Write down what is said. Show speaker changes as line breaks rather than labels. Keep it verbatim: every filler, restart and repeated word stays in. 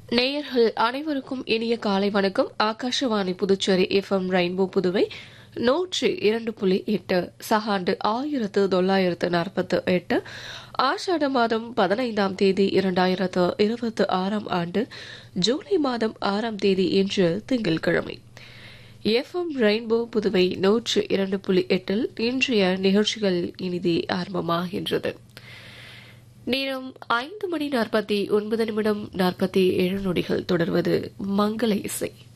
நேயர்கள் அனைவருக்கும் இனிய காலை வணக்கம். Akashvani Puducherry F M rainbow Puduvai நூற்றி இரண்டு புள்ளி எட்டு சகாண்டு ஆயிரத்து தொள்ளாயிரத்து நாற்பத்தி எட்டு ஆஷாட மாதம் பதினைந்தாம் தேதி இரண்டாயிரத்து இருபத்தி ஆறாம் ஆண்டு ஜூலை மாதம் ஆறாம் தேதி இன்று திங்கட்கிழமை. எஃப் எம் ரெயின்போ புதுவை நூற்றி இரண்டு புள்ளி எட்டில் இன்றைய நிகழ்ச்சிகள் இனிதே ஆரம்பமாகின்றது. நேரம் ஐந்து மணி நாற்பத்தி ஒன்பது நிமிடம் நாற்பத்தி ஏழு நொடிகள். தொடர்வது மங்கள இசை.